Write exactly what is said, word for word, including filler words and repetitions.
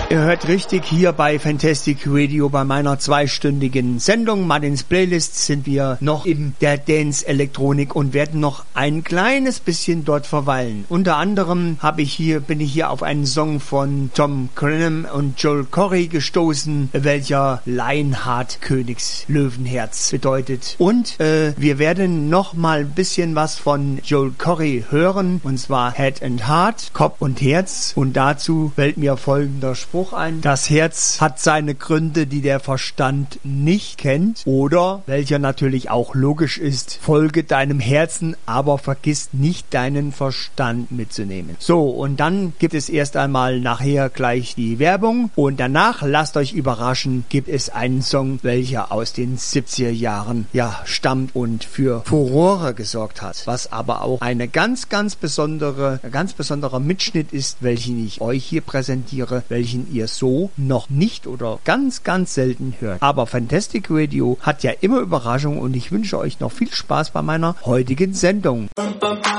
Ihr hört richtig hier bei Fantastic Radio bei meiner zweistündigen Sendung. Martins Playlist sind wir noch in der Dance-Elektronik und werden noch ein kleines bisschen dort verweilen. Unter anderem habe ich hier, bin ich hier auf einen Song von Tom Crenham und Joel Corry gestoßen, welcher Lionheart Königs Löwenherz bedeutet. Und äh, wir werden noch mal ein bisschen was von Joel Corry hören, und zwar Head and Heart, Kopf und Herz. Und dazu fällt mir folgender Spruch ein: Das Herz hat seine Gründe, die der Verstand nicht kennt, oder, welcher natürlich auch logisch ist, folge deinem Herzen, aber vergiss nicht deinen Verstand mitzunehmen. So, und dann gibt es erst einmal nachher gleich die Werbung, und danach, lasst euch überraschen, gibt es einen Song, welcher aus den siebziger Jahren ja stammt und für Furore gesorgt hat, was aber auch eine ganz, ganz besondere, ein ganz besonderer Mitschnitt ist, welchen ich euch hier präsentiere, welchen ihr so noch nicht oder ganz, ganz selten hört. Aber Fantastic Radio hat ja immer Überraschungen, und ich wünsche euch noch viel Spaß bei meiner heutigen Sendung.